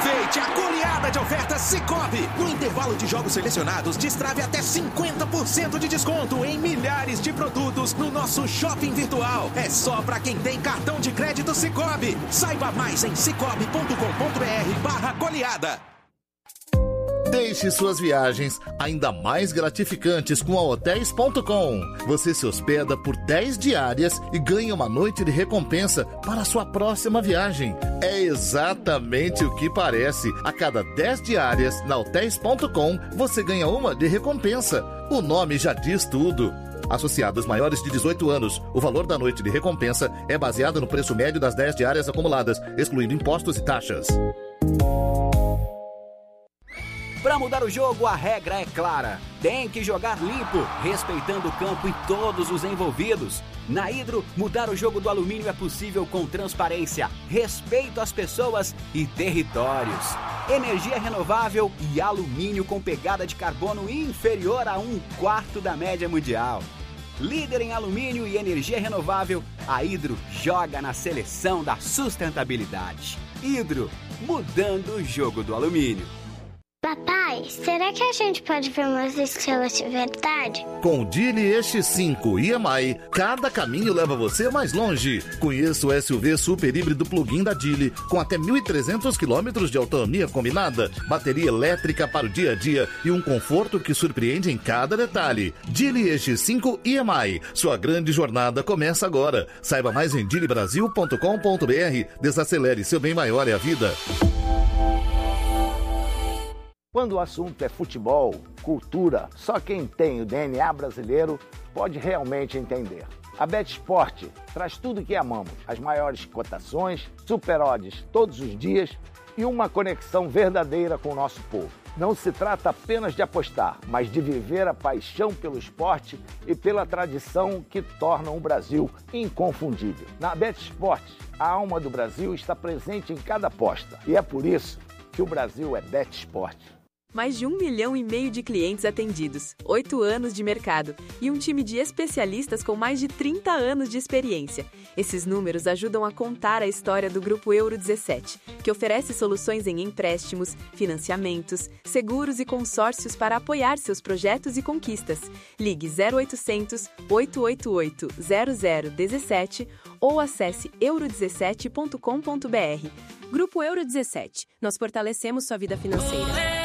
Aproveite a goleada de ofertas Sicoob. No intervalo de jogos selecionados, destrave até 50% de desconto em milhares de produtos no nosso shopping virtual. É só para quem tem cartão de crédito Sicoob. Saiba mais em sicoob.com.br/goleada. Deixe suas viagens ainda mais gratificantes com a Hotéis.com. Você se hospeda por 10 diárias e ganha uma noite de recompensa para a sua próxima viagem. É exatamente o que parece. A cada 10 diárias na Hotéis.com, você ganha uma de recompensa. O nome já diz tudo. Associados maiores de 18 anos, o valor da noite de recompensa é baseado no preço médio das 10 diárias acumuladas, excluindo impostos e taxas. Para mudar o jogo, a regra é clara. Tem que jogar limpo, respeitando o campo e todos os envolvidos. Na Hidro, mudar o jogo do alumínio é possível com transparência, respeito às pessoas e territórios. Energia renovável e alumínio com pegada de carbono inferior a 1/4 da média mundial. Líder em alumínio e energia renovável, a Hidro joga na seleção da sustentabilidade. Hidro, mudando o jogo do alumínio. Papai, será que a gente pode ver umas estrelas de verdade? Com o Geely EX5 EMI, cada caminho leva você mais longe. Conheça o SUV super híbrido plug-in da Geely, com até 1.300 km de autonomia combinada, bateria elétrica para o dia a dia e um conforto que surpreende em cada detalhe. Geely EX5 EMI, sua grande jornada começa agora. Saiba mais em geelybrasil.com.br. Desacelere, seu bem maior é a vida. Quando o assunto é futebol, cultura, só quem tem o DNA brasileiro pode realmente entender. A BetSport traz tudo o que amamos, as maiores cotações, super odds todos os dias e uma conexão verdadeira com o nosso povo. Não se trata apenas de apostar, mas de viver a paixão pelo esporte e pela tradição que tornam o Brasil inconfundível. Na BetSport, a alma do Brasil está presente em cada aposta e é por isso que o Brasil é BetSport. Mais de 1,5 milhão de clientes atendidos, 8 anos de mercado e um time de especialistas com mais de 30 anos de experiência. Esses números ajudam a contar a história do Grupo Euro 17, que oferece soluções em empréstimos, financiamentos, seguros e consórcios para apoiar seus projetos e conquistas. Ligue 0800 888 0017 ou acesse euro17.com.br. Grupo Euro 17. Nós fortalecemos sua vida financeira.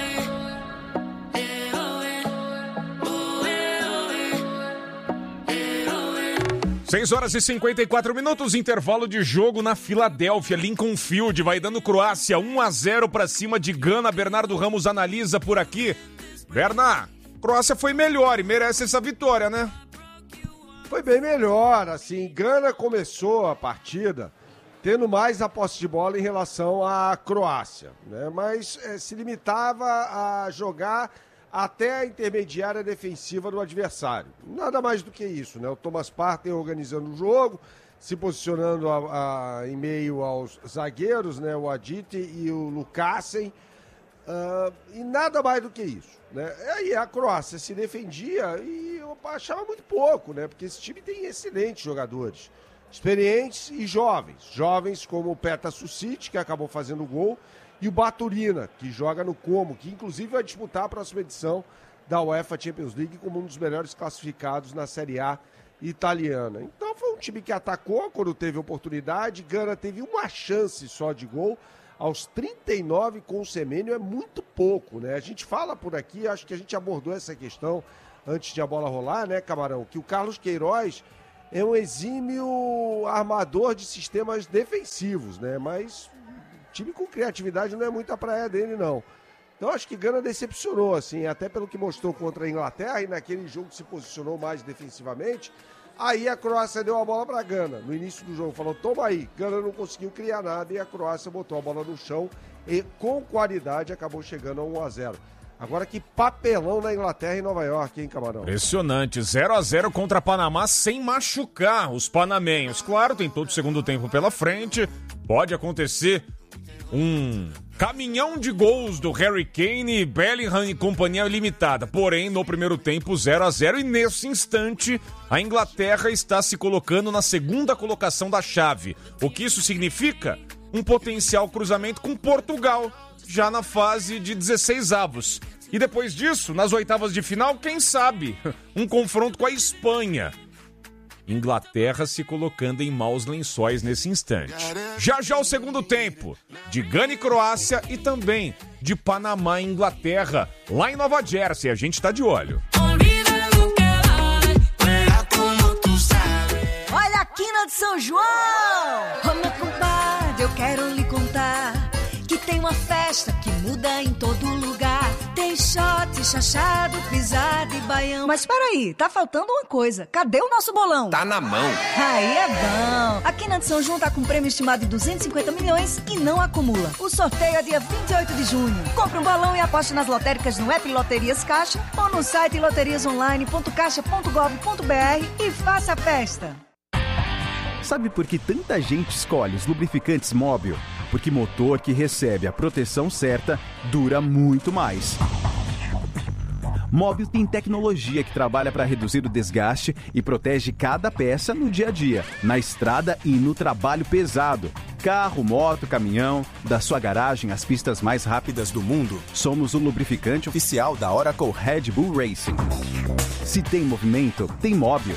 6h54, intervalo de jogo na Filadélfia, Lincoln Field, vai dando Croácia 1-0 para cima de Gana. Bernardo Ramos analisa por aqui. Bernardo, Croácia foi melhor e merece essa vitória, né? Foi bem melhor, assim, Gana começou a partida tendo mais a posse de bola em relação à Croácia, né? Mas se limitava a jogar até a intermediária defensiva do adversário. Nada mais do que isso, né? O Thomas Partey organizando o jogo, se posicionando em meio aos zagueiros, né? O Aditi e o Lukasen, e nada mais do que isso, né? Aí a Croácia se defendia e eu achava muito pouco, né? Porque esse time tem excelentes jogadores, experientes e jovens como o Peta Sucic, que acabou fazendo o gol, e o Baturina, que joga no Como, que inclusive vai disputar a próxima edição da UEFA Champions League como um dos melhores classificados na Série A italiana. Então foi um time que atacou quando teve oportunidade. Gana teve uma chance só de gol aos 39 com o Semenyo, é muito pouco, né? A gente fala por aqui, acho que a gente abordou essa questão antes de a bola rolar, né, Camarão? Que o Carlos Queiroz é um exímio armador de sistemas defensivos, né? Mas time com criatividade não é muito a praia dele, não. Então acho que Gana decepcionou, assim, até pelo que mostrou contra a Inglaterra, e naquele jogo se posicionou mais defensivamente. Aí a Croácia deu a bola para Gana. No início do jogo falou, toma aí. Gana não conseguiu criar nada e a Croácia botou a bola no chão e com qualidade acabou chegando a 1-0. Agora que papelão na Inglaterra e Nova York, hein, Camarão? Impressionante, 0-0 contra Panamá sem machucar os panamenhos. Claro, tem todo o segundo tempo pela frente, pode acontecer um caminhão de gols do Harry Kane, Bellingham e companhia limitada. Porém, no primeiro tempo, 0-0. E nesse instante, a Inglaterra está se colocando na segunda colocação da chave. O que isso significa? um potencial cruzamento com Portugal, já na fase de 16avos. E depois disso, nas oitavas de final, quem sabe, um confronto com a Espanha. Inglaterra se colocando em maus lençóis nesse instante. Já o segundo tempo, de Gana e Croácia e também de Panamá e Inglaterra, lá em Nova Jersey. A gente tá de olho. Olha a quina de São João! Ô meu compadre, eu quero lhe contar que tem uma festa que muda em todo lugar. Tem shot, chachado, pisada e baião. Mas peraí, tá faltando uma coisa. Cadê o nosso bolão? Tá na mão. Aí é bom. A Quina de São João tá com um prêmio estimado de 250 milhões e não acumula. O sorteio é dia 28 de junho. Compre um bolão e aposte nas lotéricas no app Loterias Caixa ou no site loteriasonline.caixa.gov.br e faça a festa. Sabe por que tanta gente escolhe os lubrificantes Móbil? Porque motor que recebe a proteção certa dura muito mais. Móbil tem tecnologia que trabalha para reduzir o desgaste e protege cada peça no dia a dia, na estrada e no trabalho pesado. Carro, moto, caminhão, da sua garagem às pistas mais rápidas do mundo, somos o lubrificante oficial da Oracle Red Bull Racing. Se tem movimento, tem Móbil.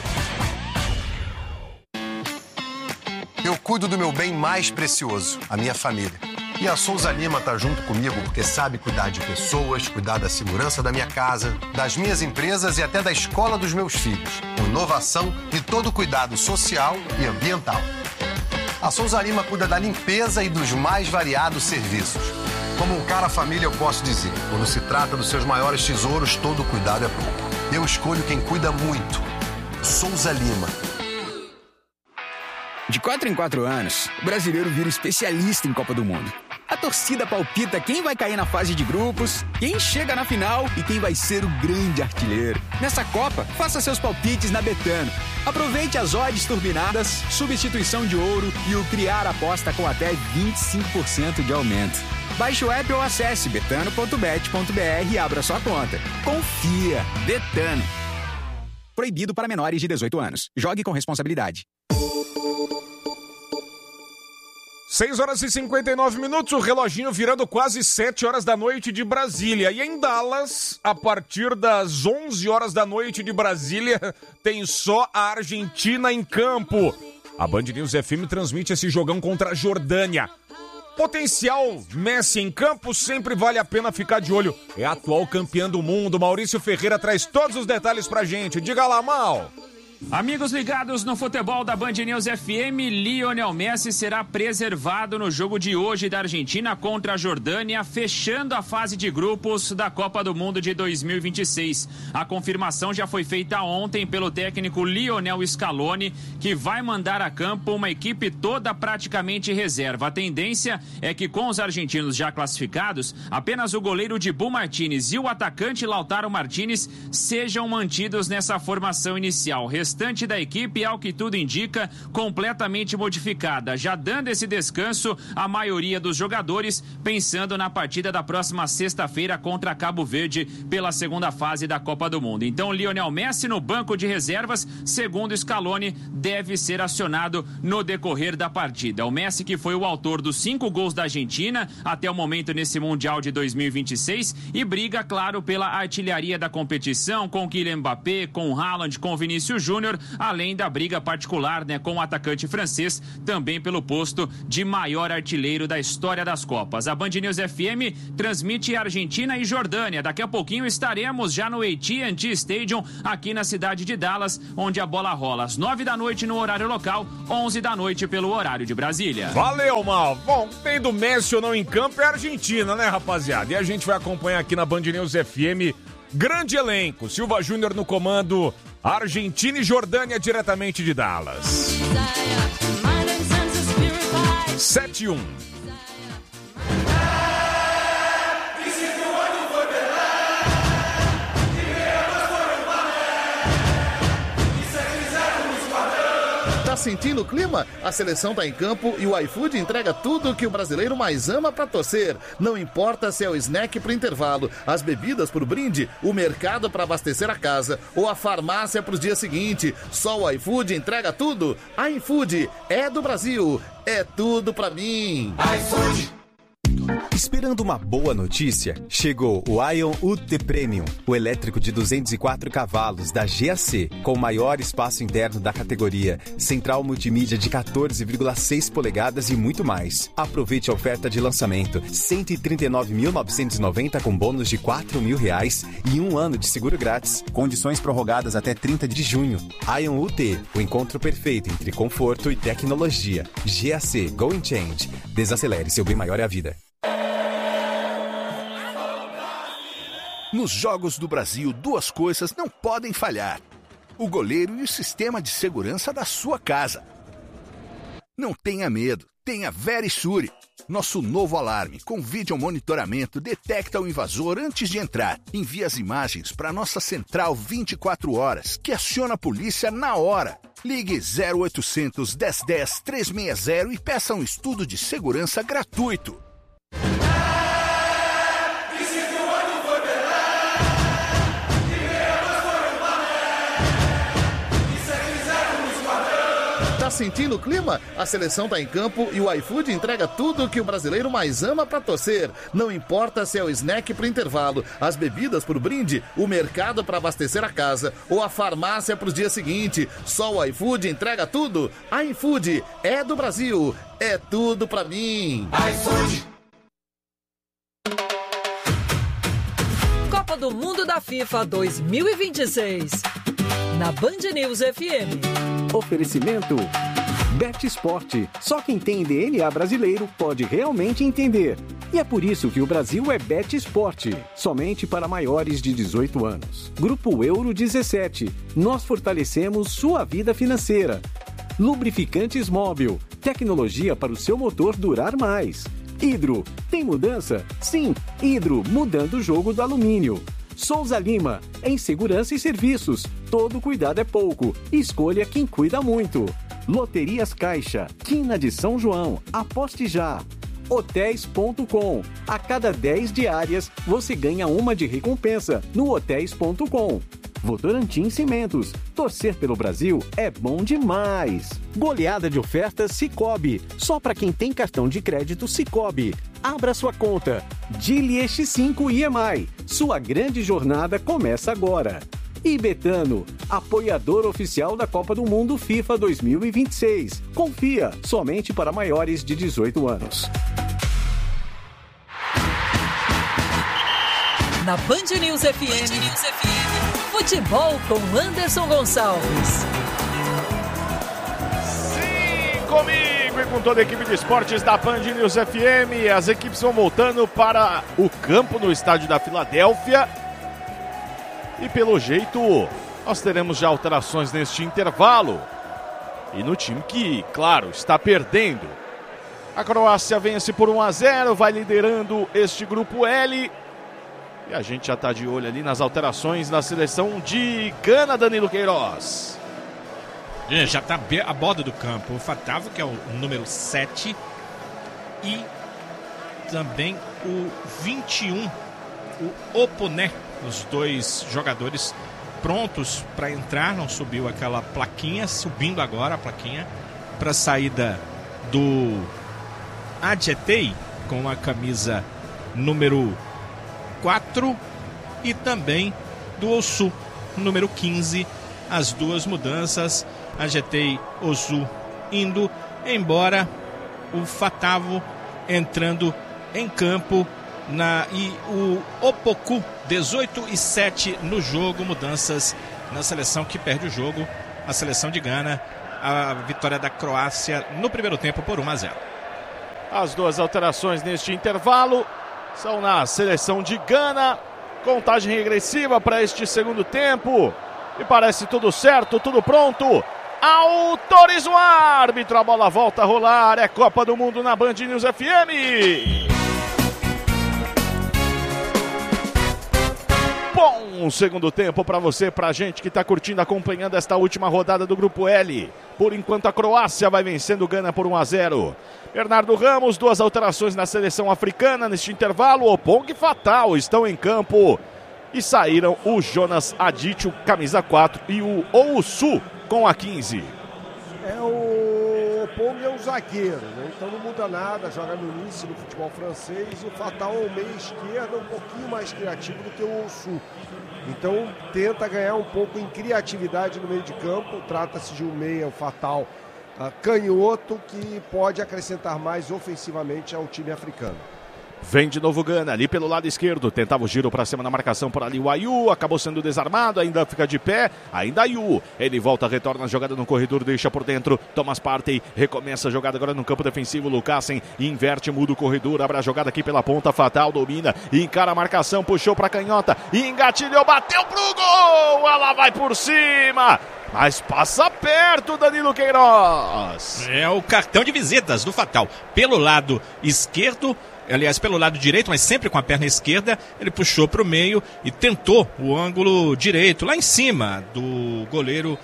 Eu cuido do meu bem mais precioso, a minha família. E a Souza Lima tá junto comigo porque sabe cuidar de pessoas, cuidar da segurança da minha casa, das minhas empresas e até da escola dos meus filhos. Inovação e todo cuidado social e ambiental. A Souza Lima cuida da limpeza e dos mais variados serviços. Como um cara família, eu posso dizer, quando se trata dos seus maiores tesouros, todo cuidado é pouco. Eu escolho quem cuida muito. Souza Lima. De 4 em 4 anos, o brasileiro vira especialista em Copa do Mundo. A torcida palpita quem vai cair na fase de grupos, quem chega na final e quem vai ser o grande artilheiro. Nessa Copa, faça seus palpites na Betano. Aproveite as odds turbinadas, substituição de ouro e o criar aposta com até 25% de aumento. Baixe o app ou acesse betano.bet.br e abra sua conta. Confia, Betano. Proibido para menores de 18 anos. Jogue com responsabilidade. 6 horas e 59 minutos, o reloginho virando quase 7 horas da noite de Brasília. E em Dallas, a partir das 11 horas da noite de Brasília, tem só a Argentina em campo. A Band News FM transmite esse jogão contra a Jordânia. Potencial Messi em campo, sempre vale a pena ficar de olho. É a atual campeã do mundo. Maurício Ferreira traz todos os detalhes pra gente. Diga lá, Mal. Amigos ligados no futebol da Band News FM, Lionel Messi será preservado no jogo de hoje da Argentina contra a Jordânia, fechando a fase de grupos da Copa do Mundo de 2026. A confirmação já foi feita ontem pelo técnico Lionel Scaloni, que vai mandar a campo uma equipe toda praticamente reserva. A tendência é que com os argentinos já classificados, apenas o goleiro Dibu Martínez e o atacante Lautaro Martínez sejam mantidos nessa formação inicial. Restante da equipe, ao que tudo indica, completamente modificada, já dando esse descanso à maioria dos jogadores, pensando na partida da próxima sexta-feira contra Cabo Verde pela segunda fase da Copa do Mundo. Então, Lionel Messi no banco de reservas, segundo Scaloni, deve ser acionado no decorrer da partida. O Messi, que foi o autor dos 5 gols da Argentina até o momento nesse Mundial de 2026 e briga, claro, pela artilharia da competição com Kylian Mbappé, com Haaland, com Vinícius Júnior, além da briga particular, com o atacante francês, também pelo posto de maior artilheiro da história das Copas. A Band News FM transmite Argentina e Jordânia. Daqui a pouquinho estaremos já no AT&T Stadium, aqui na cidade de Dallas, onde a bola rola às 9 da noite no horário local, 11 da noite pelo horário de Brasília. Valeu, Mal. Bom, tem do Messi ou não em campo é a Argentina, né, rapaziada? E a gente vai acompanhar aqui na Band News FM. Grande elenco, Silva Júnior no comando, Argentina e Jordânia diretamente de Dallas. 7-1. Tá sentindo o clima? A seleção tá em campo e o iFood entrega tudo o que o brasileiro mais ama pra torcer. Não importa se é o snack pro intervalo, as bebidas pro brinde, o mercado pra abastecer a casa ou a farmácia pros dias seguintes. Só o iFood entrega tudo. iFood é do Brasil. É tudo pra mim. iFood. Esperando uma boa notícia? Chegou o Ion UT Premium, o elétrico de 204 cavalos da GAC, com o maior espaço interno da categoria, central multimídia de 14,6 polegadas e muito mais. Aproveite a oferta de lançamento, R$ 139.990 com bônus de R$ 4.000 e 1 ano de seguro grátis. Condições prorrogadas até 30 de junho. Ion UT, o encontro perfeito entre conforto e tecnologia. GAC, Go and Change. Desacelere, seu bem maior é a vida. Nos Jogos do Brasil, 2 coisas não podem falhar: o goleiro e o sistema de segurança da sua casa. Não tenha medo, tenha Verisure. Nosso novo alarme com vídeo monitoramento detecta o invasor antes de entrar. Envia as imagens para nossa central 24 horas, que aciona a polícia na hora. Ligue 0800 1010 360 e peça um estudo de segurança gratuito. Tá sentindo o clima? A seleção tá em campo e o iFood entrega tudo o que o brasileiro mais ama pra torcer. Não importa se é o snack pro intervalo, as bebidas pro brinde, o mercado pra abastecer a casa ou a farmácia pros dias seguintes. Só o iFood entrega tudo. iFood é do Brasil. É tudo pra mim. iFood. Copa do Mundo da FIFA 2026. Na Band News FM. Oferecimento Bet Esporte. Só quem tem DNA brasileiro pode realmente entender. E é por isso que o Brasil é Bet Esporte. Somente para maiores de 18 anos. Grupo Euro 17. Nós fortalecemos sua vida financeira. Lubrificantes Móbil. Tecnologia para o seu motor durar mais. Hidro. Tem mudança? Sim. Hidro, mudando o jogo do alumínio. Souza Lima, em segurança e serviços. Todo cuidado é pouco. Escolha quem cuida muito. Loterias Caixa, Quina de São João. Aposte já. Hotéis.com. A cada 10 diárias, você ganha uma de recompensa no Hotéis.com. Votorantim Cimentos. Torcer pelo Brasil é bom demais. Goleada de ofertas Sicoob. Só para quem tem cartão de crédito Sicoob. Abra sua conta. Dili X5 IMI. Sua grande jornada começa agora. E Betano, apoiador oficial da Copa do Mundo FIFA 2026. Confia, somente para maiores de 18 anos. Na Band News FM, futebol com Anderson Gonçalves. Sim, comigo e com toda a equipe de esportes da Band News FM. As equipes vão voltando para o campo no estádio da Filadélfia. E pelo jeito, nós teremos já alterações neste intervalo. E no time que, claro, está perdendo. A Croácia vence por 1-0, vai liderando este grupo L. E a gente já está de olho ali nas alterações na seleção de Gana, Danilo Queiroz. Já está a borda do campo. O Fatavo, que é o número 7. E também o 21, o Oponé. Os 2 jogadores prontos para entrar. Não subiu aquela plaquinha, subindo agora a plaquinha para a saída do Adjetei com a camisa número 4 e também do Osu, número 15. As 2 mudanças, Adjetei, Osu indo embora, o Fatavo entrando em campo. E o Opoku, 18-7 no jogo, mudanças na seleção que perde o jogo, a seleção de Gana, a vitória da Croácia no primeiro tempo por 1-0. As 2 alterações neste intervalo são na seleção de Gana, contagem regressiva para este segundo tempo, e parece tudo certo, tudo pronto. Autoriza o árbitro, a bola volta a rolar, é Copa do Mundo na Band News FM. Bom segundo tempo para você, pra gente que tá curtindo, acompanhando esta última rodada do Grupo L. Por enquanto a Croácia vai vencendo o Gana por 1-0. Bernardo Ramos, 2 alterações na seleção africana neste intervalo. Opong e Fatal estão em campo. E saíram o Jonas Aditio, camisa 4, e o Ousu com a 15. O Opong é um zagueiro, né? Então não muda nada, joga no início no futebol francês. E o Fatal é um meia esquerda, um pouquinho mais criativo do que o Ousu. Então tenta ganhar um pouco em criatividade no meio de campo. Trata-se de um meia, o Fatal, canhoto, que pode acrescentar mais ofensivamente ao time africano. Vem de novo Gana, ali pelo lado esquerdo, tentava o giro para cima na marcação por ali o Ayu, acabou sendo desarmado, ainda fica de pé, ainda Ayu, ele volta, retorna a jogada no corredor, deixa por dentro, Thomas Partey, recomeça a jogada agora no campo defensivo, Lucassen inverte, muda o corredor, abre a jogada aqui pela ponta, Fatal domina, encara a marcação, puxou para canhota, engatilhou, bateu pro gol, ela vai por cima, mas passa perto, Danilo Queiroz. É o cartão de visitas do Fatal, pelo lado esquerdo, aliás, pelo lado direito, mas sempre com a perna esquerda, ele puxou para o meio e tentou o ângulo direito, lá em cima do goleiro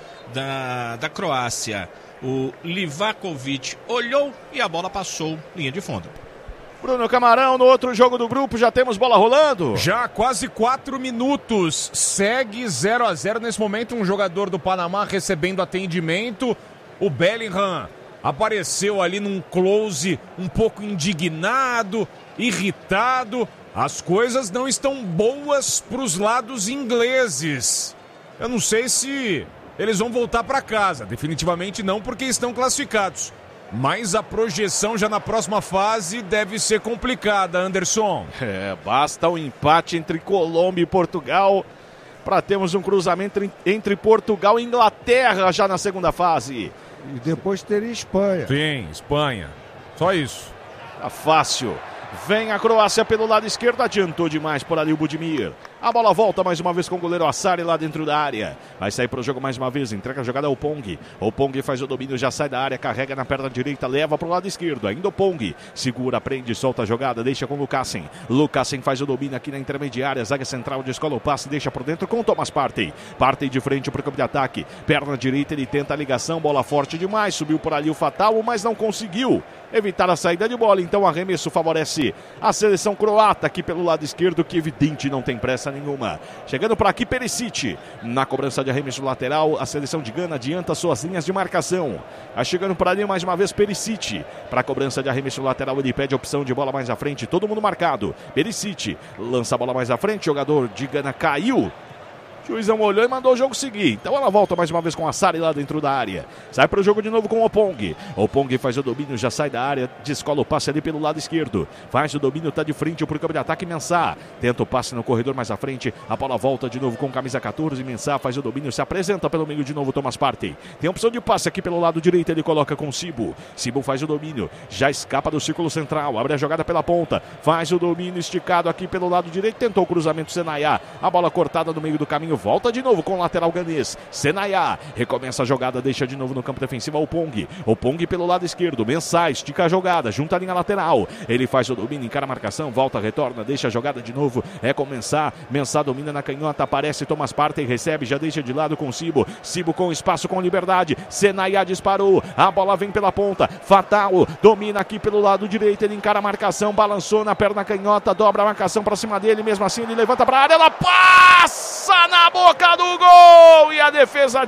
da Croácia. O Livakovic olhou e a bola passou linha de fundo. Bruno Camarão, no outro jogo do grupo, já temos bola rolando? Já quase 4 minutos, segue 0-0 nesse momento, um jogador do Panamá recebendo atendimento, o Bellingham apareceu ali num close um pouco indignado, irritado. As coisas não estão boas para os lados ingleses. Eu não sei se eles vão voltar para casa. Definitivamente não, porque estão classificados. Mas a projeção já na próxima fase deve ser complicada, Anderson. Basta um empate entre Colômbia e Portugal para termos um cruzamento entre Portugal e Inglaterra já na segunda fase. E depois teria Espanha. Sim, Espanha. Só isso. Tá fácil. Vem a Croácia pelo lado esquerdo, adiantou demais por ali o Budimir. A bola volta mais uma vez com o goleiro Assari lá dentro da área. Vai sair pro jogo mais uma vez, entrega a jogada ao Opong. Opong faz o domínio, já sai da área, carrega na perna direita, leva pro lado esquerdo. Ainda Opong, segura, prende, solta a jogada, deixa com o Lucassen. Lucassen faz o domínio aqui na intermediária, zaga central, descola o passe, deixa por dentro com o Thomas Partey. Partey de frente pro campo de ataque, perna direita, ele tenta a ligação, bola forte demais, subiu por ali o Fatal, mas não conseguiu evitar a saída de bola, então o arremesso favorece a seleção croata aqui pelo lado esquerdo, que evidente não tem pressa nenhuma. Chegando por aqui Perisic, na cobrança de arremesso lateral, a seleção de Gana adianta suas linhas de marcação. Chegando por ali mais uma vez Perisic, para a cobrança de arremesso lateral, ele pede a opção de bola mais à frente, todo mundo marcado. Perisic lança a bola mais à frente, jogador de Gana caiu. O juizão olhou e mandou o jogo seguir. Então ela volta mais uma vez com a Assari lá dentro da área. Sai para o jogo de novo com o Opong. Opong faz o domínio, já sai da área, descola o passe ali pelo lado esquerdo. Faz o domínio, tá de frente pro campo de ataque, Mensah. Tenta o passe no corredor mais à frente. A bola volta de novo com camisa 14. Mensah faz o domínio, se apresenta pelo meio de novo, Thomas Partey. Tem opção de passe aqui pelo lado direito, ele coloca com Sibo. Sibo faz o domínio, já escapa do círculo central. Abre a jogada pela ponta. Faz o domínio esticado aqui pelo lado direito. Tentou o cruzamento, Senayá. A bola cortada no meio do caminho. Volta de novo com o lateral ganês. Senayá recomeça a jogada, deixa de novo no campo defensivo ao Opong. Opong pelo lado esquerdo. Mensah estica a jogada, junta a linha lateral. Ele faz o domínio, encara a marcação, volta, retorna, deixa a jogada de novo. É com Mensah. Mensah domina na canhota, aparece Thomas Partey, recebe, já deixa de lado com Sibo. Sibo com espaço, com liberdade. Senayá disparou. A bola vem pela ponta. Fatal domina aqui pelo lado direito. Ele encara a marcação, balançou na perna canhota, dobra a marcação pra cima dele. Mesmo assim, ele levanta pra área. Ela passa na boca do gol e a defesa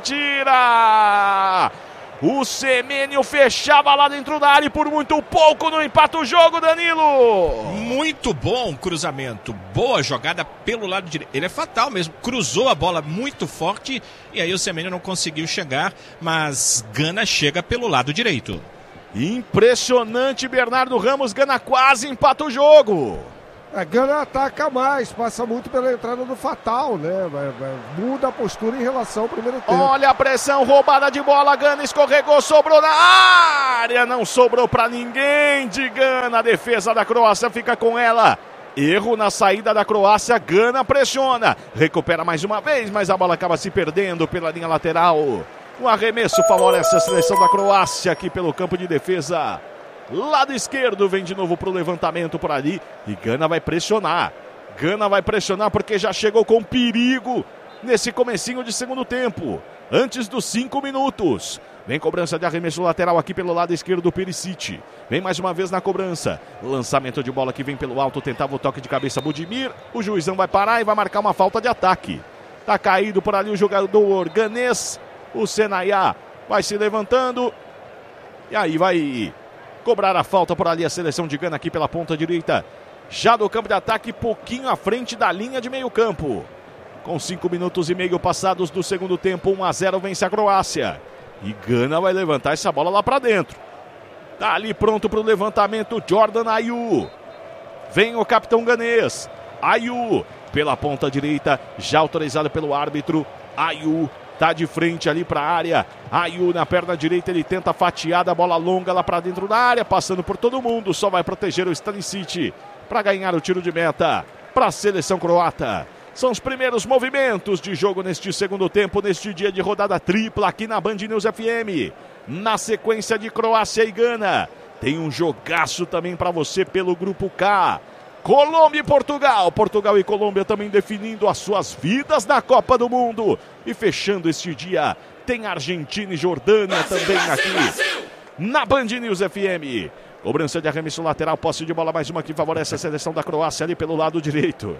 tira. O Semenyo fechava lá dentro da área e por muito pouco não empata o jogo, Danilo. Muito bom cruzamento, boa jogada pelo lado direito. Ele é fatal mesmo, cruzou a bola muito forte e aí o Semenyo não conseguiu chegar, mas Gana chega pelo lado direito. Impressionante, Bernardo Ramos. Gana quase empata o jogo. A Gana ataca mais, passa muito pela entrada do Fatal, né? Muda a postura em relação ao primeiro tempo. Olha a pressão, roubada de bola, Gana escorregou, sobrou na área, não sobrou pra ninguém de Gana. A defesa da Croácia fica com ela. Erro na saída da Croácia, Gana pressiona, recupera mais uma vez, mas a bola acaba se perdendo pela linha lateral. O arremesso favorece a seleção da Croácia aqui pelo campo de defesa. Lado esquerdo, vem de novo pro levantamento por ali. E Gana vai pressionar. Gana vai pressionar porque já chegou com perigo nesse comecinho de segundo tempo, antes dos 5 minutos. Vem cobrança de arremesso lateral aqui pelo lado esquerdo do Perisic. Vem mais uma vez na cobrança. Lançamento de bola que vem pelo alto. Tentava o toque de cabeça Budimir. O juizão vai parar e vai marcar uma falta de ataque. Tá caído por ali o jogador ganês. O Senayá vai se levantando. E aí vai cobrar a falta por ali a seleção de Gana aqui pela ponta direita. Já do campo de ataque, pouquinho à frente da linha de meio campo. Com 5 minutos e meio passados do segundo tempo, 1-0 vence a Croácia. E Gana vai levantar essa bola lá para dentro. Tá ali pronto para o levantamento Jordan Ayew. Vem o capitão ganês. Ayew pela ponta direita, já autorizado pelo árbitro. Ayew tá de frente ali para a área. Ayew na perna direita, ele tenta a fatiada, a bola longa lá para dentro da área, passando por todo mundo. Só vai proteger o Stanisic para ganhar o tiro de meta para a seleção croata. São os primeiros movimentos de jogo neste segundo tempo, neste dia de rodada tripla aqui na Band News FM. Na sequência de Croácia e Gana, tem um jogaço também para você pelo Grupo K. Colômbia e Portugal. Portugal e Colômbia também definindo as suas vidas na Copa do Mundo. E fechando este dia, tem Argentina e Jordânia também aqui na Band News FM. Cobrança de arremesso lateral, posse de bola, mais uma que favorece a seleção da Croácia ali pelo lado direito.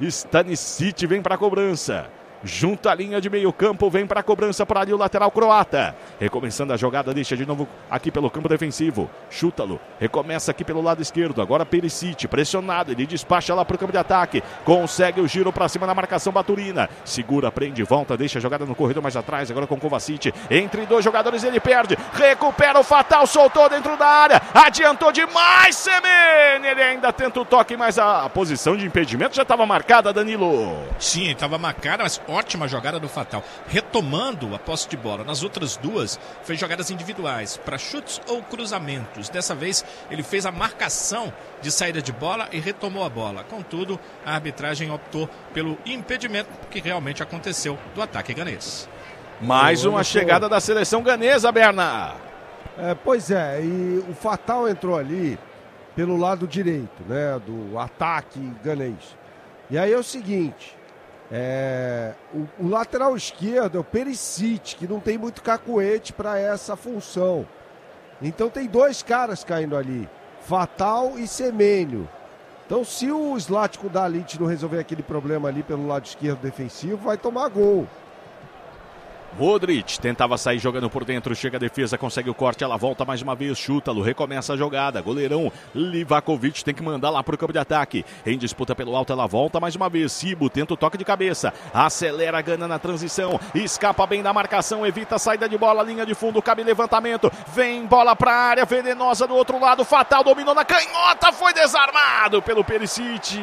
Stanisic vem para a cobrança. Junto à linha de meio campo, vem para a cobrança por ali o lateral croata. Recomeçando a jogada, deixa de novo aqui pelo campo defensivo. Chútalo, recomeça aqui pelo lado esquerdo. Agora Perisic, pressionado, ele despacha lá para o campo de ataque. Consegue o giro para cima na marcação Baturina. Segura, prende, volta, deixa a jogada no corredor mais atrás. Agora com Kovacic, entre dois jogadores ele perde. Recupera o Fatal, soltou dentro da área. Adiantou demais Semene. Ele ainda tenta o toque, mas a posição de impedimento já estava marcada, Danilo. Sim, estava marcada, mas ótima jogada do Fatal, retomando a posse de bola. Nas outras duas, fez jogadas individuais, para chutes ou cruzamentos. Dessa vez, ele fez a marcação de saída de bola e retomou a bola. Contudo, a arbitragem optou pelo impedimento, que realmente aconteceu do ataque ganês. Mais uma chegada da seleção ganesa, Berna. Pois é, e o Fatal entrou ali pelo lado direito, né, do ataque ganês. E aí é o seguinte... o lateral esquerdo é o Perisic, que não tem muito cacuete para essa função. Então tem dois caras caindo ali, Fatal e Semenyo. Então se o Zlatko Dalic não resolver aquele problema ali pelo lado esquerdo defensivo, vai tomar gol. Modric tentava sair jogando por dentro, chega a defesa, consegue o corte, ela volta mais uma vez, Chútalo, recomeça a jogada, goleirão Livakovic tem que mandar lá pro campo de ataque, em disputa pelo alto, ela volta mais uma vez, Sibo tenta o toque de cabeça, acelera a Gana na transição, escapa bem da marcação, evita a saída de bola, linha de fundo, cabe levantamento, vem bola pra área, venenosa do outro lado, Fatal dominou na canhota, foi desarmado pelo Perisic.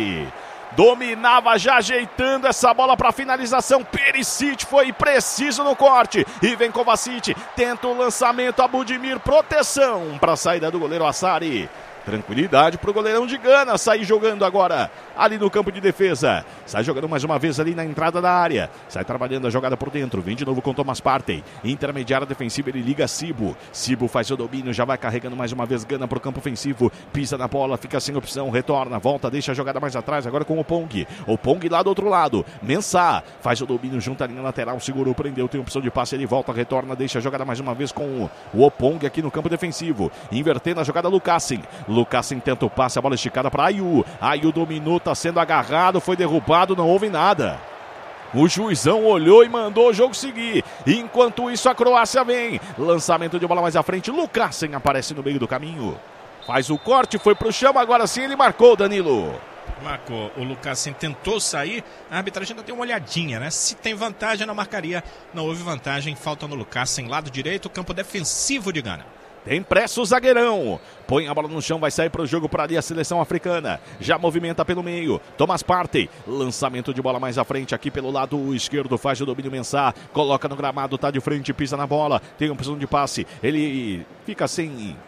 Dominava já ajeitando essa bola para finalização. Perisic foi preciso no corte. E vem Kovacic, tenta o lançamento a Budimir. Proteção para a saída do goleiro Assari. Tranquilidade para o goleirão de Gana sair jogando agora ali no campo de defesa. Sai jogando mais uma vez ali na entrada da área. Sai trabalhando a jogada por dentro. Vem de novo com Thomas Partey. Intermediária defensiva, ele liga Sibo. Sibo faz o domínio, já vai carregando mais uma vez Gana para o campo ofensivo. Pisa na bola, fica sem opção, retorna, volta, deixa a jogada mais atrás. Agora com o Pong. O Pong lá do outro lado. Mensah faz o domínio junto à linha lateral. Segurou, prendeu, tem opção de passe. Ele volta, retorna, deixa a jogada mais uma vez com o Opong aqui no campo defensivo. Invertendo a jogada Lukasen. Lukasen tenta o passe, a bola esticada para Ayew. Ayew dominou, está sendo agarrado, foi derrubado, não houve nada. O juizão olhou e mandou o jogo seguir. Enquanto isso, a Croácia vem. Lançamento de bola mais à frente. Lukasen aparece no meio do caminho. Faz o corte, foi pro chão, agora sim ele marcou, Danilo. Marcou, o Lukasen tentou sair, a arbitragem ainda deu uma olhadinha, né? Se tem vantagem, não marcaria. Não houve vantagem, falta no Lukasen, lado direito, campo defensivo de Gana. Tem pressa o zagueirão. Põe a bola no chão, vai sair para o jogo para ali a seleção africana. Já movimenta pelo meio. Thomas Partey. Lançamento de bola mais à frente aqui pelo lado esquerdo. Faz o domínio Mensah. Coloca no gramado, tá de frente, pisa na bola. Tem opção de passe. Ele fica sem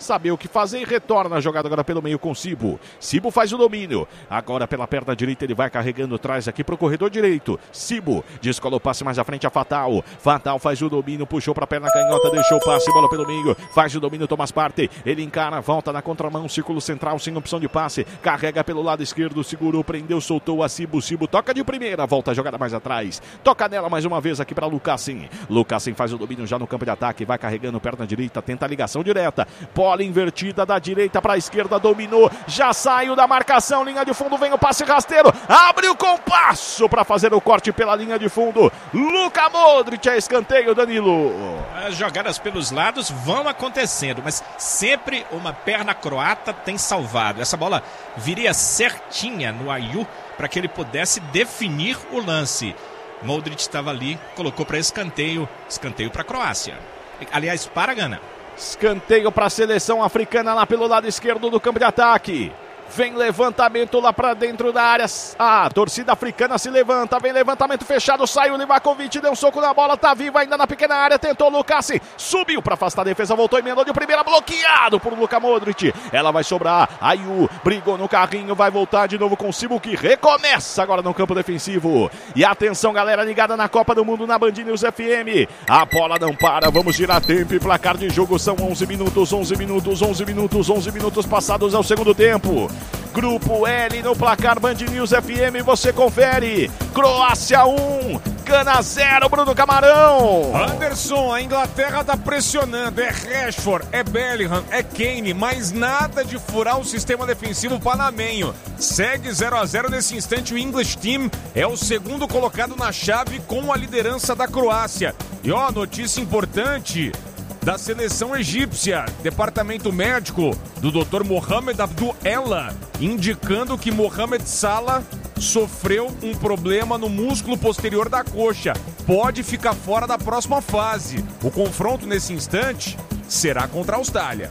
saber o que fazer e retorna a jogada agora pelo meio com Cibo. Cibo faz o domínio. Agora pela perna direita ele vai carregando, traz aqui pro corredor direito. Cibo descola o passe mais à frente a Fatal. Fatal faz o domínio, puxou pra perna canhota, deixou o passe, bola pelo meio. Faz o domínio, Thomas Partey. Ele encara, volta na contramão, círculo central, sem opção de passe. Carrega pelo lado esquerdo, segurou, prendeu, soltou a Cibo. Cibo toca de primeira, volta a jogada mais atrás. Toca nela mais uma vez aqui pra Lucassen. Lucassen faz o domínio já no campo de ataque, vai carregando perna direita, tenta a ligação direta. Bola invertida da direita pra esquerda, dominou, já saiu da marcação, linha de fundo, vem o passe rasteiro, abre o compasso pra fazer o corte pela linha de fundo. Luka Modric, é escanteio, Danilo. As jogadas pelos lados vão acontecendo, mas sempre uma perna croata tem salvado. Essa bola viria certinha no Ayew para que ele pudesse definir o lance. Modric estava ali, colocou para escanteio para a Croácia. Aliás, para a Gana. Escanteio para a seleção africana lá pelo lado esquerdo do campo de ataque. Vem levantamento lá pra dentro da área. A torcida africana se levanta. Vem levantamento fechado. Saiu o Livakovic. Deu um soco na bola. Tá vivo ainda na pequena área. Tentou o Lucassen. Subiu pra afastar a defesa. Voltou e emendou de primeira. Bloqueado por Luka Modric. Ela vai sobrar. Ayew brigou no carrinho. Vai voltar de novo com o Cibo, que recomeça agora no campo defensivo. E atenção, galera ligada na Copa do Mundo na Band News FM. A bola não para. Vamos girar tempo e placar de jogo. São 11 minutos. 11 minutos. 11 minutos. 11 minutos passados ao segundo tempo. Grupo L no placar Band News FM, você confere. Croácia 1, Gana 0, Bruno Camarão. Anderson, a Inglaterra tá pressionando, é Rashford, é Bellingham, é Kane, mas nada de furar o sistema defensivo panamenho. Segue 0-0 nesse instante, o English Team é o segundo colocado na chave com a liderança da Croácia. E ó, notícia importante da seleção egípcia, departamento médico do Dr. Mohamed Abdul Ella, indicando que Mohamed Salah sofreu um problema no músculo posterior da coxa. Pode ficar fora da próxima fase. O confronto nesse instante será contra a Austrália.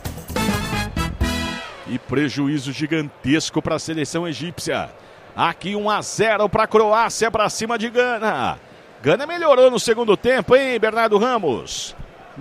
E prejuízo gigantesco para a seleção egípcia. Aqui 1-0 para a Croácia, para cima de Gana. Gana melhorou no segundo tempo, hein, Bernardo Ramos?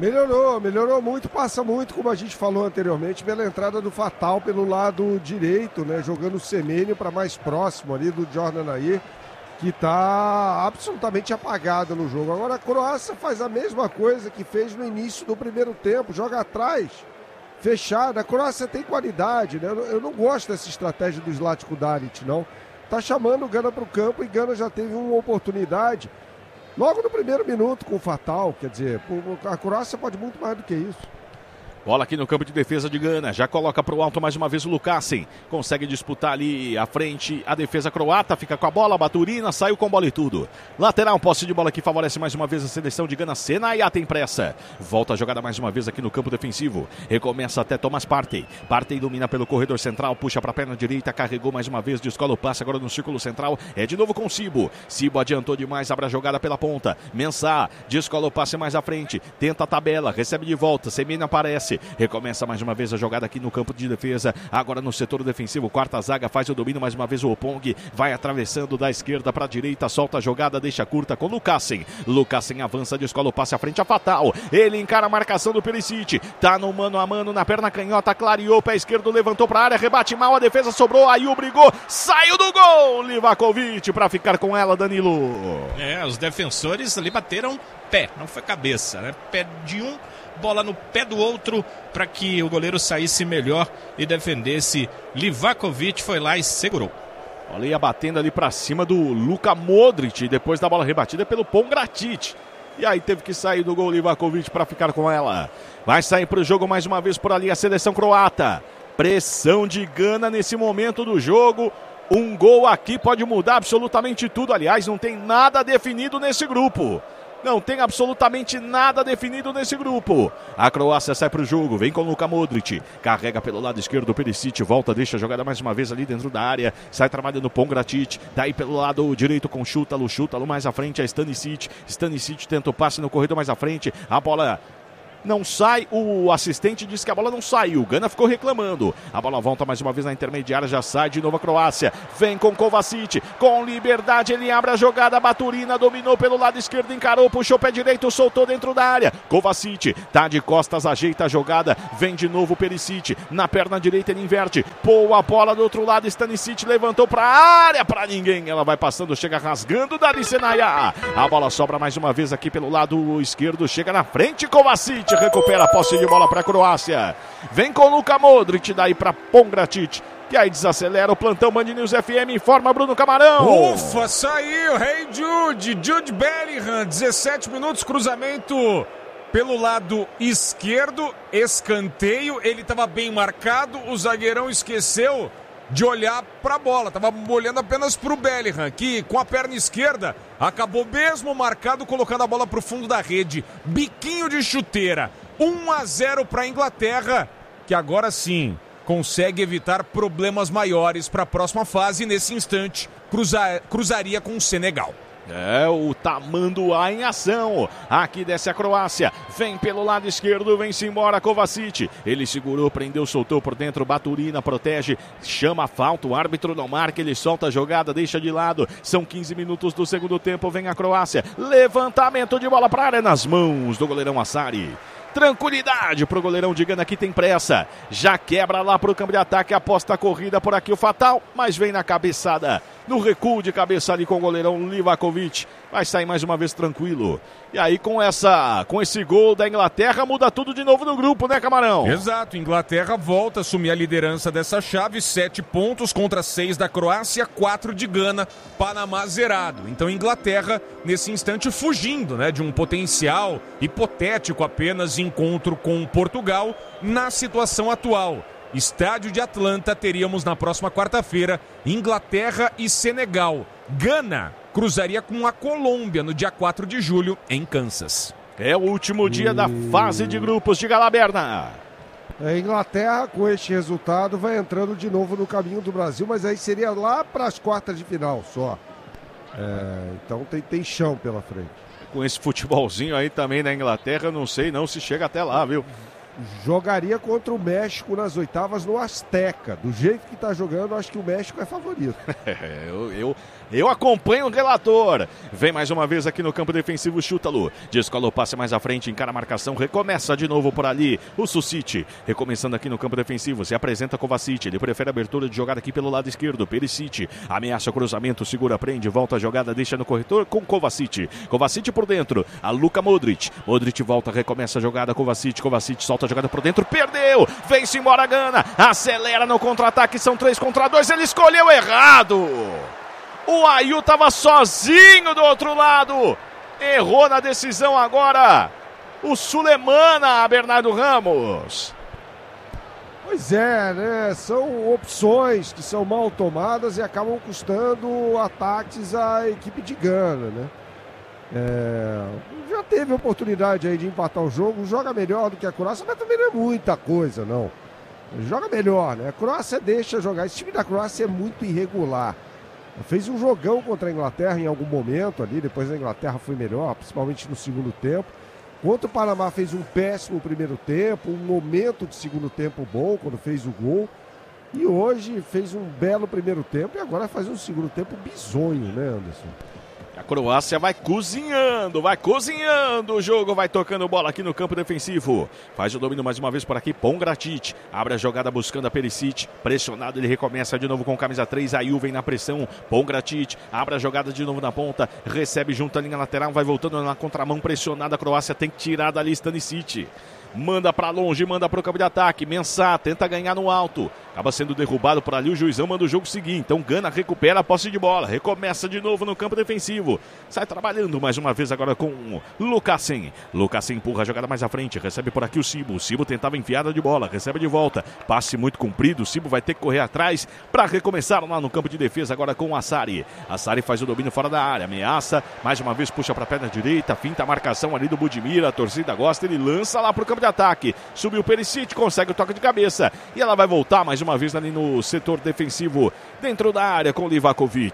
Melhorou muito, passa muito, como a gente falou anteriormente, pela entrada do Fatal pelo lado direito, né? Jogando o Semenyo para mais próximo ali do Jordan Ayew, que está absolutamente apagado no jogo. Agora a Croácia faz a mesma coisa que fez no início do primeiro tempo, joga atrás, fechada. A Croácia tem qualidade, né? Eu não gosto dessa estratégia do Zlatko Dalic, não. Tá chamando o Gana para o campo e Gana já teve uma oportunidade logo no primeiro minuto com o Fatal, quer dizer, a Croácia pode muito mais do que isso. Bola aqui no campo de defesa de Gana, já coloca para o alto mais uma vez o Lucassen, consegue disputar ali à frente a defesa croata, fica com a bola, Baturina, saiu com bola e tudo. Lateral, posse de bola que favorece mais uma vez a seleção de Gana, Senaya tem pressa, volta a jogada mais uma vez aqui no campo defensivo, recomeça até Thomas Partey, Partey domina pelo corredor central, puxa para a perna direita, carregou mais uma vez, descola o passe agora no círculo central, é de novo com Cibo, Cibo adiantou demais, abre a jogada pela ponta, Mensah, descola o passe mais à frente, tenta a tabela, recebe de volta, Semenyo aparece, recomeça mais uma vez a jogada aqui no campo de defesa, agora no setor defensivo, quarta zaga, faz o domínio mais uma vez o Opong, vai atravessando da esquerda para a direita, solta a jogada, deixa curta com Lucassen, Lucassen avança, descola o passe à frente a Fatal, ele encara a marcação do Perisic, tá no mano a mano na perna canhota, clareou, pé esquerdo, levantou para a área, rebate mal, a defesa sobrou, Ayew brigou, saiu do gol, Livakovic para ficar com ela, Danilo. Os defensores ali bateram pé, não foi cabeça, né? Pé de um, bola no pé do outro para que o goleiro saísse melhor e defendesse. Livakovic foi lá e segurou. Olha, ia batendo ali para cima do Luka Modric, depois da bola rebatida pelo Pongratic. E aí teve que sair do gol Livakovic para ficar com ela. Vai sair para o jogo mais uma vez por ali a seleção croata. Pressão de Gana nesse momento do jogo. Um gol aqui pode mudar absolutamente tudo. Aliás, não tem nada definido nesse grupo. Não tem absolutamente nada definido nesse grupo. A Croácia sai para o jogo, vem com o Luka Modric, carrega pelo lado esquerdo o Perisic, volta, deixa a jogada mais uma vez ali dentro da área, sai trabalhando o Pongratic, daí pelo lado direito com Šutalo mais à frente a Stanisic, Stanisic tenta o passe no corredor mais à frente, a bola não sai, o assistente disse que a bola não saiu, o Gana ficou reclamando, a bola volta mais uma vez na intermediária, já sai de novo a Croácia, vem com Kovacic, com liberdade, ele abre a jogada, Baturina dominou pelo lado esquerdo, encarou, puxou o pé direito, soltou dentro da área, Kovacic, tá de costas, ajeita a jogada, vem de novo Perisic, na perna direita ele inverte, pô a bola do outro lado, Stanisic levantou pra área, pra ninguém, ela vai passando, chega rasgando, Dali Senaia, a bola sobra mais uma vez aqui pelo lado esquerdo, chega na frente, Kovacic, recupera a posse de bola para a Croácia. Vem com Luka Modric, daí para Pongracic. E aí desacelera o plantão Band News FM, informa Bruno Camarão. Ufa, saiu, Hey Jude Bellingham, 17 minutos, cruzamento pelo lado esquerdo, escanteio, ele estava bem marcado, o zagueirão esqueceu de olhar para a bola, estava olhando apenas para o Bellingham, que com a perna esquerda acabou mesmo marcado, colocando a bola para o fundo da rede, biquinho de chuteira, 1-0 para a Inglaterra, que agora sim consegue evitar problemas maiores para a próxima fase, nesse instante cruzaria com o Senegal. É o Tamanduá em ação. Aqui desce a Croácia. Vem pelo lado esquerdo, vem-se embora Kovacic. Ele segurou, prendeu, soltou por dentro. Baturina protege, chama a falta. O árbitro não marca, ele solta a jogada, deixa de lado. São 15 minutos do segundo tempo. Vem a Croácia. Levantamento de bola para a área nas mãos do goleirão Assari. Tranquilidade pro goleirão de Gana, que tem pressa. Já quebra lá pro campo de ataque, aposta a corrida por aqui o Fatal, mas vem na cabeçada, no recuo de cabeça ali com o goleirão Livakovic. Vai sair mais uma vez tranquilo. E aí com esse gol da Inglaterra muda tudo de novo no grupo, né, Camarão? Exato, Inglaterra volta a assumir a liderança dessa chave, 7 pontos contra 6 da Croácia, 4 de Gana, Panamá zerado. Então Inglaterra nesse instante fugindo, né, de um potencial hipotético apenas encontro com Portugal na situação atual. Estádio de Atlanta, teríamos na próxima quarta-feira Inglaterra e Senegal. Gana cruzaria com a Colômbia no dia 4 de julho em Kansas. É o último dia da fase de grupos de Galaberna. A Inglaterra, com este resultado, vai entrando de novo no caminho do Brasil, mas aí seria lá para as quartas de final só. Então tem chão pela frente. Com esse futebolzinho aí também na Inglaterra, não sei não se chega até lá, viu? Jogaria contra o México nas oitavas no Azteca. Do jeito que tá jogando, acho que o México é favorito. Eu acompanho o relator. Vem mais uma vez aqui no campo defensivo, Chútalo. Descola o passe mais à frente, encara a marcação, recomeça de novo por ali. O Sucic, recomeçando aqui no campo defensivo, se apresenta Kovacic. Ele prefere a abertura de jogada aqui pelo lado esquerdo. Perisic, ameaça o cruzamento, segura, prende, volta a jogada, deixa no corretor com Kovacic. Kovacic por dentro, a Luka Modric. Modric volta, recomeça a jogada, Kovacic solta a jogada por dentro, perdeu. Vem-se embora Gana, acelera no contra-ataque, são 3 contra 2, ele escolheu errado. O Ayew estava sozinho do outro lado. Errou na decisão agora o Sulemana, Bernardo Ramos. Pois é, né? São opções que são mal tomadas e acabam custando ataques à equipe de Gana, né? Já teve oportunidade aí de empatar o jogo, joga melhor do que a Croácia, mas também não é muita coisa, não. Joga melhor, né? A Croácia deixa jogar. Esse time da Croácia é muito irregular. Fez um jogão contra a Inglaterra em algum momento ali, depois a Inglaterra foi melhor, principalmente no segundo tempo. Contra o Panamá fez um péssimo primeiro tempo, um momento de segundo tempo bom quando fez o gol. E hoje fez um belo primeiro tempo e agora faz um segundo tempo bizonho, né, Anderson? A Croácia vai cozinhando o jogo, vai tocando bola aqui no campo defensivo. Faz o domínio mais uma vez por aqui, Pongracic. Abre a jogada buscando a Perisic. Pressionado, ele recomeça de novo com camisa 3. Ayew vem na pressão, Pongracic. Abre a jogada de novo na ponta. Recebe junto à linha lateral, vai voltando na contramão pressionada. A Croácia tem que tirar dali Stanisic. Manda pra longe, manda pro campo de ataque. Mensah tenta ganhar no alto. Acaba sendo derrubado por ali, o juizão manda o jogo seguir. Então Gana recupera a posse de bola. Recomeça de novo no campo defensivo. Sai trabalhando mais uma vez agora com Lukasen. Lukasen empurra a jogada mais à frente. Recebe por aqui o Sibo. O Sibo tentava enfiada de bola. Recebe de volta. Passe muito comprido. O Sibo vai ter que correr atrás para recomeçar lá no campo de defesa agora com o Assari. Assari faz o domínio fora da área. Ameaça. Mais uma vez puxa para a perna direita. Finta a marcação ali do Budimir. A torcida gosta. Ele lança lá pro campo de ataque. Subiu o Perisic. Consegue o toque de cabeça. E ela vai voltar mais uma vez ali no setor defensivo dentro da área com o Livakovic.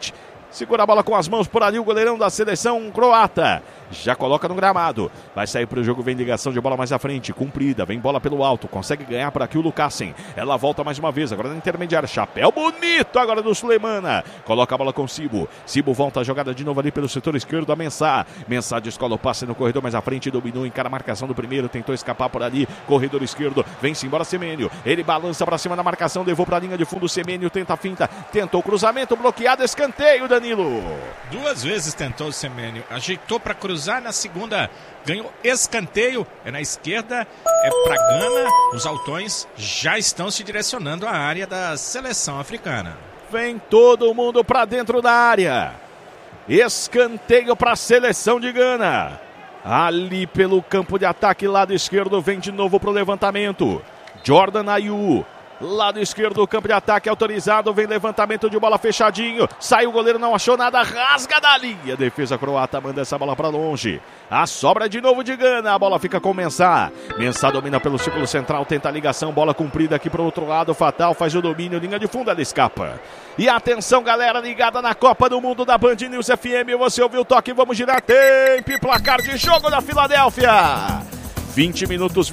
Segura a bola com as mãos por ali o goleirão da seleção croata. Já coloca no gramado. Vai sair para o jogo, vem ligação de bola mais à frente. Cumprida, vem bola pelo alto. Consegue ganhar por aqui o Lucassen. Ela volta mais uma vez, agora na intermediária. Chapéu bonito agora do Suleimana. Coloca a bola com o Cibo. Cibo volta a jogada de novo ali pelo setor esquerdo. A Mensah. Mensah descola o passe no corredor mais à frente. Dominou, encara a marcação do primeiro. Tentou escapar por ali. Corredor esquerdo. Vem-se embora Semênio. Ele balança para cima da marcação. Levou para a linha de fundo. Semênio tenta a finta. Tentou o cruzamento. Bloqueado. Escanteio, Danilo. 2 vezes tentou o Semênio. Ajeitou para cruzar na segunda. Ganhou escanteio. É na esquerda. É para Gana. Os altões já estão se direcionando à área da seleção africana. Vem todo mundo para dentro da área. Escanteio para a seleção de Gana. Ali pelo campo de ataque, lado esquerdo, vem de novo para o levantamento. Jordan Ayew. Lado esquerdo do campo de ataque autorizado, vem levantamento de bola fechadinho, sai o goleiro, não achou nada, rasga da linha, defesa croata manda essa bola para longe, a sobra de novo de Gana, a bola fica com Mensah, Mensah domina pelo círculo central, tenta a ligação, bola cumprida aqui para o outro lado, Fatal faz o domínio, linha de fundo, ela escapa, e atenção galera ligada na Copa do Mundo da Band News FM, você ouviu o toque, vamos girar, tempo e placar de jogo da Filadélfia. 20 minutos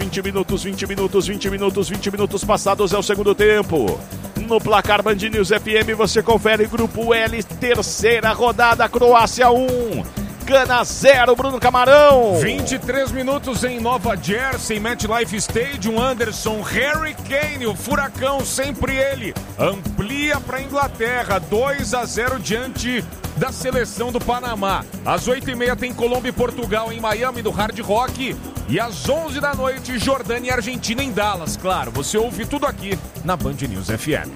passados é o segundo tempo. No placar Band News FM você confere Grupo L, terceira rodada, Croácia 1. Gana 0, Bruno Camarão. 23 minutos em Nova Jersey, MetLife Stadium, Anderson, Harry Kane, o furacão, sempre ele, amplia para a Inglaterra, 2-0 diante da seleção do Panamá. Às 8h30 tem Colômbia e Portugal em Miami, do Hard Rock. E às 11 da noite, Jordânia e Argentina em Dallas. Claro, você ouve tudo aqui na Band News FM.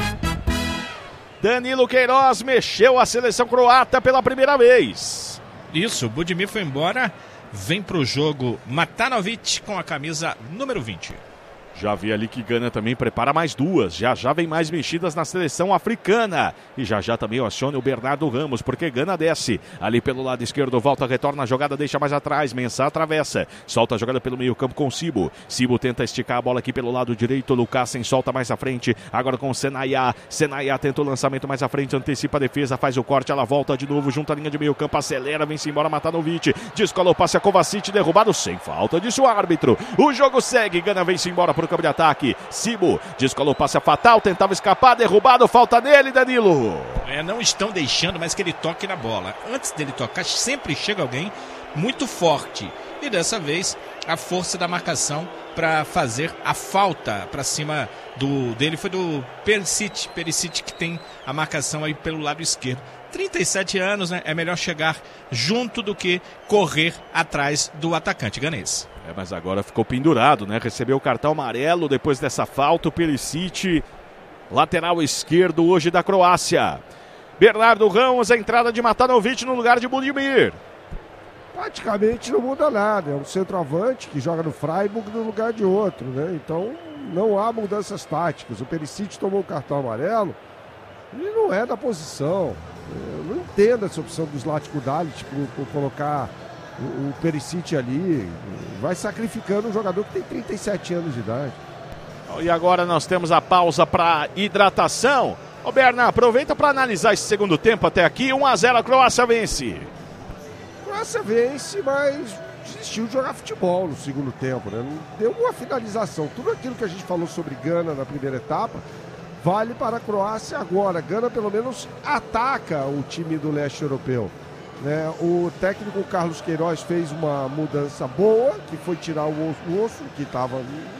Danilo Queiroz mexeu a seleção croata pela primeira vez. Isso, o Budimir foi embora, vem pro jogo Matanovic com a camisa número 20. Já vi ali que Gana também prepara mais 2. Já vem mais mexidas na seleção africana. E já também aciona o Bernardo Ramos, porque Gana desce. Ali pelo lado esquerdo, volta, retorna a jogada, deixa mais atrás. Mensah atravessa. Solta a jogada pelo meio campo com o Cibo. Cibo tenta esticar a bola aqui pelo lado direito. Lucassen solta mais à frente. Agora com o Senaya. Senaya tenta o lançamento mais à frente, antecipa a defesa, faz o corte, ela volta de novo, junta a linha de meio campo, acelera, vem-se embora Matanovic. Descola o passe a Kovacic, derrubado sem falta, disse o árbitro. O jogo segue, Gana vem-se embora por campo de ataque. Cibo descolou o passe a Fatal, tentava escapar, derrubado, falta nele, Danilo. Não estão deixando mais que ele toque na bola. Antes dele tocar, sempre chega alguém muito forte. E dessa vez, a força da marcação para fazer a falta para cima dele foi do Perisic. Perisic que tem a marcação aí pelo lado esquerdo. 37 anos, né? É melhor chegar junto do que correr atrás do atacante ganês. Mas agora ficou pendurado, né? Recebeu o cartão amarelo depois dessa falta. O Perisic, lateral esquerdo hoje da Croácia. Bernardo Ramos, a entrada de Matanovic no lugar de Budimir. Praticamente não muda nada. É um centroavante que joga no Freiburg no lugar de outro, né? Então não há mudanças táticas. O Perisic tomou o cartão amarelo e não é da posição. Eu não entendo essa opção do Zlatko Dalic por colocar o Perisic ali. Vai sacrificando um jogador que tem 37 anos de idade. E agora nós temos a pausa para hidratação. Ô Berna, aproveita para analisar esse segundo tempo até aqui. 1-0, a Croácia vence. A Croácia vence, mas desistiu de jogar futebol no segundo tempo, né? Não deu uma finalização. Tudo aquilo que a gente falou sobre Gana na primeira etapa vale para a Croácia agora. Gana pelo menos ataca o time do leste europeu, né? O técnico Carlos Queiroz fez uma mudança boa, que foi tirar o Osso, que estava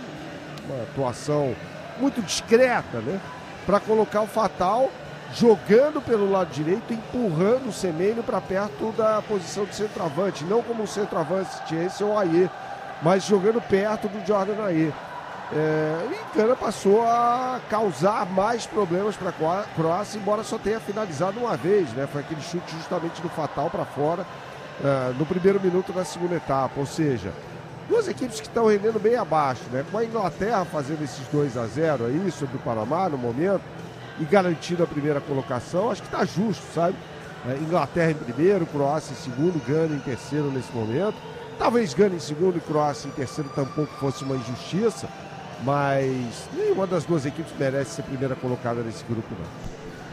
uma atuação muito discreta, né? Para colocar o Fatal jogando pelo lado direito, empurrando o Semênio para perto da posição de centroavante, não como um centroavante esse ou Ayew, mas jogando perto do Jordan Ayew. E Gana passou a causar mais problemas para a Croácia, embora só tenha finalizado uma vez, né? Foi aquele chute justamente do Fatal para fora no primeiro minuto da segunda etapa, ou seja, duas equipes que estão rendendo bem abaixo, né? Com a Inglaterra fazendo esses 2-0 aí sobre o Panamá no momento e garantindo a primeira colocação, acho que está justo, sabe? Inglaterra em primeiro, Croácia em segundo, Gana em terceiro nesse momento. Talvez Gana em segundo e Croácia em terceiro tampouco fosse uma injustiça, mas nenhuma das duas equipes merece ser primeira colocada nesse grupo, não.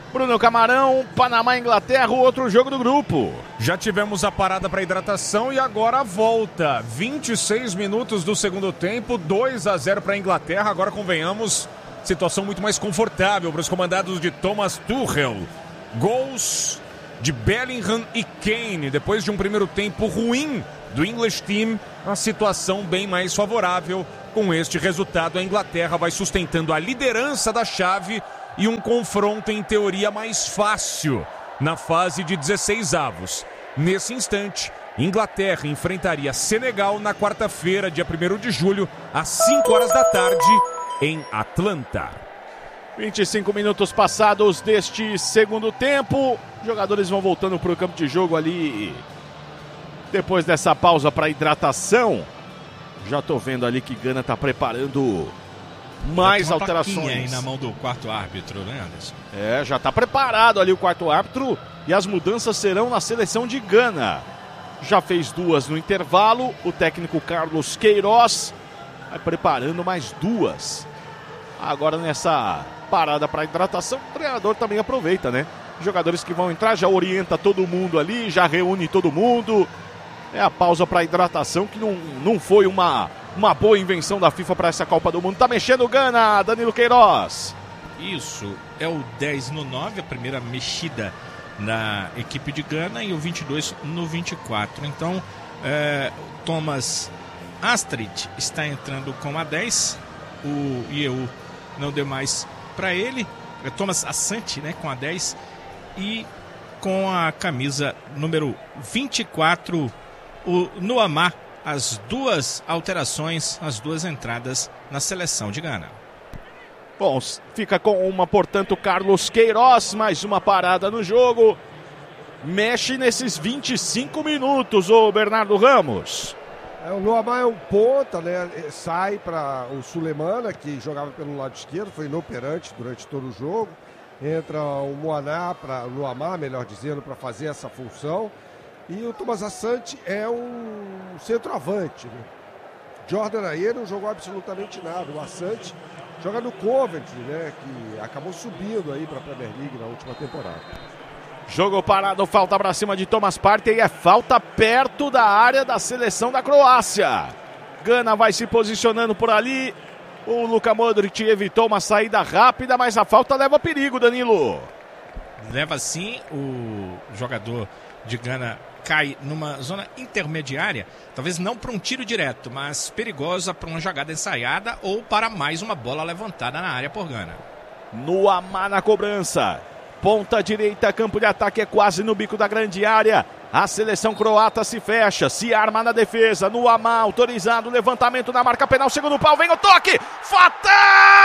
Bruno Camarão, Panamá e Inglaterra, o outro jogo do grupo. Já tivemos a parada para hidratação e agora a volta. 26 minutos do segundo tempo, 2-0 para a Inglaterra. Agora convenhamos, situação muito mais confortável para os comandados de Thomas Tuchel. Gols de Bellingham e Kane. Depois de um primeiro tempo ruim do English Team, a situação bem mais favorável. Com este resultado, a Inglaterra vai sustentando a liderança da chave e um confronto em teoria mais fácil na fase de 16avos. Nesse instante, Inglaterra enfrentaria Senegal na quarta-feira, dia 1º de julho, às 5 horas da tarde, em Atlanta. 25 minutos passados deste segundo tempo. Jogadores vão voltando para o campo de jogo ali. Depois dessa pausa para hidratação. Já estou vendo ali que Gana está preparando mais alterações aí na mão do quarto árbitro, né, Anderson? Já está preparado ali o quarto árbitro e as mudanças serão na seleção de Gana. Já fez 2 no intervalo, o técnico Carlos Queiroz vai preparando mais 2. Agora nessa parada para hidratação, o treinador também aproveita, né? Jogadores que vão entrar, já orienta todo mundo ali, já reúne todo mundo. É a pausa para hidratação que não foi uma boa invenção da FIFA para essa Copa do Mundo. Tá mexendo o Gana, Danilo Queiroz. Isso, é o 10 no 9, a primeira mexida na equipe de Gana, e o 22 no 24. Então, Thomas Astrid está entrando com a 10, o Ieu não deu mais para ele, Thomas Assante, né, com a 10, e com a camisa número 24, o Nuamá. As 2 alterações, as 2 entradas na seleção de Gana. Bom, fica com uma, portanto, Carlos Queiroz, mais uma parada no jogo. Mexe nesses 25 minutos, o Bernardo Ramos. O Nuamá é um ponta, né? Sai para o Sulemana, que jogava pelo lado esquerdo, foi inoperante durante todo o jogo. Entra o Nuamá, melhor dizendo, para fazer essa função. E o Thomas Assante é um centroavante, né? Jordan Ayew não jogou absolutamente nada. O Assante joga no Coventry, né? Que acabou subindo aí para a Premier League na última temporada. Jogo parado, falta para cima de Thomas Partey e é falta perto da área da seleção da Croácia. Gana vai se posicionando por ali. O Luka Modric evitou uma saída rápida, mas a falta leva perigo, Danilo. Leva sim, o jogador de Gana cai numa zona intermediária, talvez não para um tiro direto, mas perigosa para uma jogada ensaiada ou para mais uma bola levantada na área por Gana. Nuamá na cobrança. Ponta direita, campo de ataque é quase no bico da grande área. A seleção croata se fecha, se arma na defesa. Nuamá autorizado, levantamento na marca penal, segundo pau, vem o toque. Fatal!